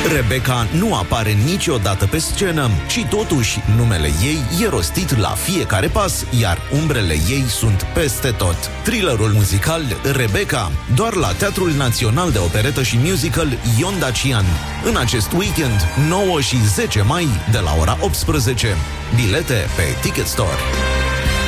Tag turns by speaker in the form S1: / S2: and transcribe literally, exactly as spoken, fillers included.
S1: Rebecca nu apare niciodată pe scenă și totuși numele ei e rostit la fiecare pas, iar umbrele ei sunt peste tot. Thrillerul muzical Rebecca, doar la Teatrul Național de Operetă și Musical Ion Dacian. În acest weekend, nouă și zece mai, de la ora optsprezece. Bilete pe Ticket Store.